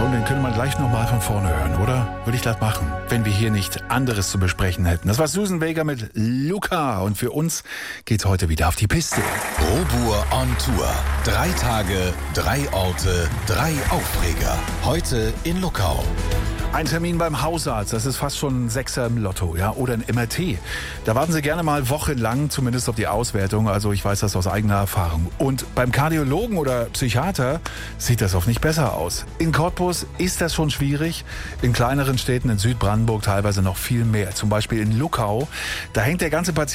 Song, den könnte man gleich nochmal von vorne hören, oder? Würde ich glatt machen, wenn wir hier nicht anderes zu besprechen hätten. Das war Susan Vega mit Luca und für uns geht's heute wieder auf die Piste. Robur on Tour. 3 Tage, 3 Orte, 3 Aufreger. Heute in Luckau. Ein Termin beim Hausarzt, das ist fast schon ein Sechser im Lotto, ja, oder ein MRT. Da warten Sie gerne mal wochenlang, zumindest auf die Auswertung, also ich weiß das aus eigener Erfahrung. Und beim Kardiologen oder Psychiater sieht das oft nicht besser aus. In Cottbus ist das schon schwierig, in kleineren Städten in Südbrandenburg teilweise noch viel mehr. Zum Beispiel in Luckau, da hängt der ganze Patient